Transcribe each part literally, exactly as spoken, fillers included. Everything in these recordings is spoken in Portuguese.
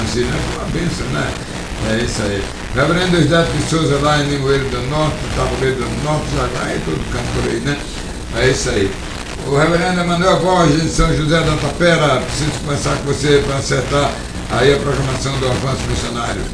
Concílio, é uma bênção, né? É isso aí. Reverendo José de Souza, lá em Limoeiro do Norte, Tabuleiro do Norte, já aí todo canto por aí, né? É isso aí. O reverendo Emanuel Borges, de São José da Tapera, preciso conversar com você para acertar aí a programação do Avanço Missionário.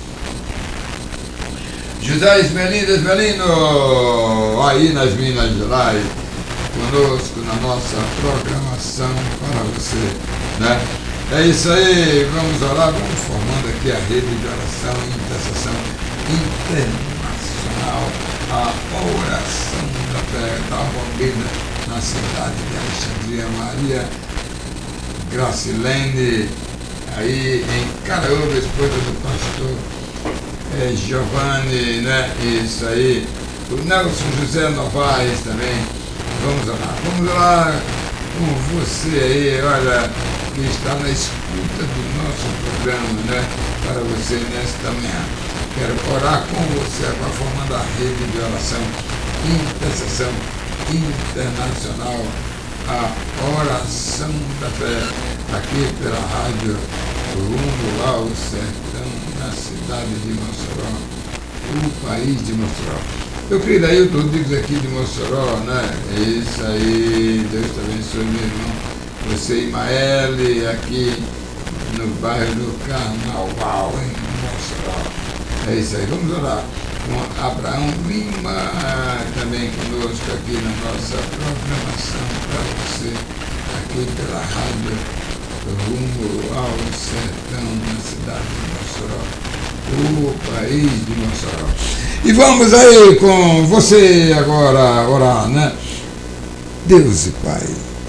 José Esmelino, Esmelino, aí nas Minas Gerais, conosco na nossa programação para você, né? É isso aí, vamos orar, vamos formando aqui a rede de oração e intercessão internacional, a oração da fé da Bombina, na cidade de Alexandria. Maria Gracilene, aí em Caraúba, esposa do pastor é, Giovanni, né? Isso aí, o Nelson José Novaes também. Vamos orar, vamos orar com você aí, olha, que está na escuta do nosso programa, né? Para você nesta manhã. Quero orar com você agora, formando a rede de oração, intercessão internacional, a oração da fé, aqui pela rádio Rumo ao Sertão, na cidade de Mossoró, o país de Mossoró. Meu querido Ailton Rodrigues aqui de Mossoró, né? É isso aí, Deus te abençoe, meu irmão. Você e Maele, aqui no bairro do Carnaval, em Mossoró. É isso aí, vamos orar com Abraão Lima, também conosco aqui na nossa programação para você, aqui pela rádio Rumo ao Sertão, na cidade de Mossoró, o país de Mossoró. E vamos aí com você agora orar, né? Deus e Pai,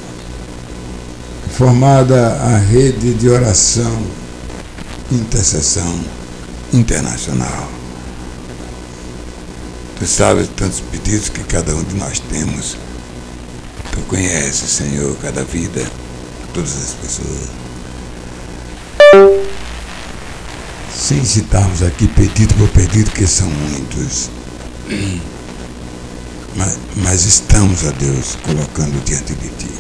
formada a rede de oração, intercessão internacional. Tu sabes tantos pedidos que cada um de nós temos. Tu conheces, Senhor, cada vida, todas as pessoas. Sem citarmos aqui pedido por pedido, que são muitos. Mas, mas estamos, ó Deus, colocando diante de Ti.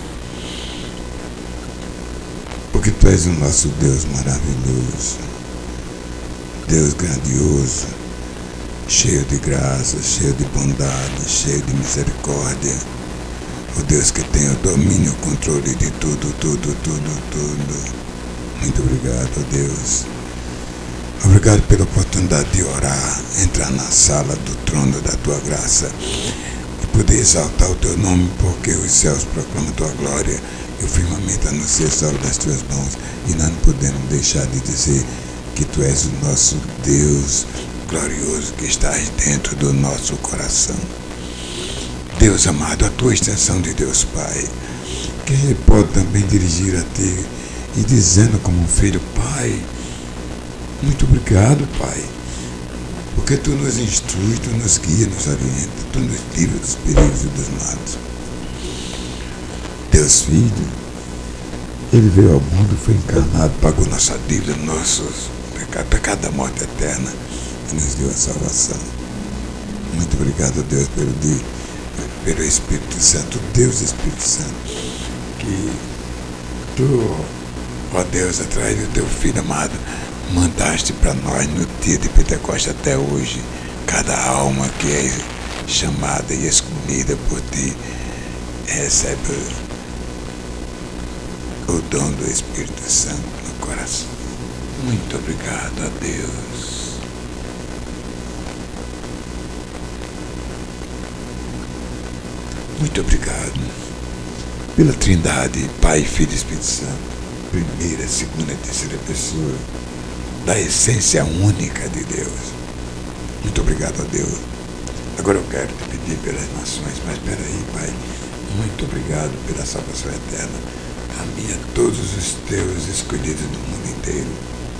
Porque Tu és o nosso Deus maravilhoso, Deus grandioso, cheio de graça, cheio de bondade, cheio de misericórdia. O Deus que tem o domínio, o controle de tudo, tudo, tudo, tudo. Muito obrigado, ó Deus. Obrigado pela oportunidade de orar, entrar na sala do trono da Tua graça e poder exaltar o Teu nome, porque os céus proclamam Tua glória e o firmamento anuncia a obra das Tuas mãos. E nós não podemos deixar de dizer que Tu és o nosso Deus glorioso, que estás dentro do nosso coração. Deus amado, a Tua extensão de Deus Pai, que Ele pode também dirigir a Ti e dizendo como um filho: Pai, muito obrigado, Pai, porque Tu nos instrui, Tu nos guia, nos orienta, Tu nos livra dos perigos e dos males. Deus Filho, Ele veio ao mundo, foi encarnado, pagou nossa dívida, nossos pecados, pecado da morte eterna, e nos deu a salvação. Muito obrigado, Deus, pelo dia, pelo Espírito Santo, Deus Espírito Santo, que Tu, ó Deus, através do Teu Filho amado, mandaste para nós no dia de Pentecostes até hoje. Cada alma que é chamada e escolhida por Ti recebe o dom do Espírito Santo no coração. Muito obrigado a Deus. Muito obrigado pela Trindade, Pai, Filho e Espírito Santo, primeira, segunda e terceira pessoa da essência única de Deus. Muito obrigado a Deus. Agora eu quero te pedir pelas nações, mas espera aí, Pai. Muito obrigado pela salvação eterna. A mim, a todos os Teus escolhidos do mundo inteiro.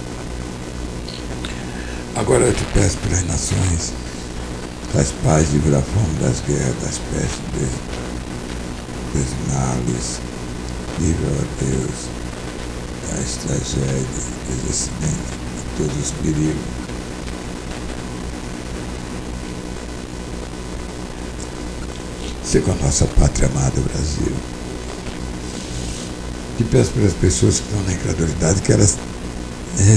Agora eu te peço pelas nações, faz paz, livra a fome das guerras, das pestes, dos, dos males. Livra, ó Deus, das tragédias, dos acidentes, todos os perigos. Ser com a nossa pátria amada, Brasil. Te peço pelas pessoas que estão na incredulidade, que elas